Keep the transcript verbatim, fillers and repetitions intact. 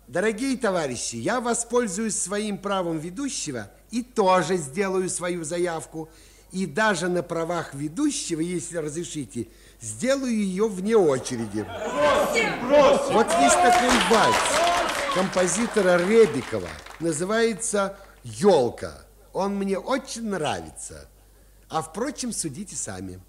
Дорогие товарищи, я воспользуюсь своим правом ведущего и тоже сделаю свою заявку. И даже на правах ведущего, если разрешите, сделаю ее вне очереди. Бросим, бросим. Вот есть такой вальс композитора Ребикова. Называется «Елка». Он мне очень нравится. А, впрочем, судите сами.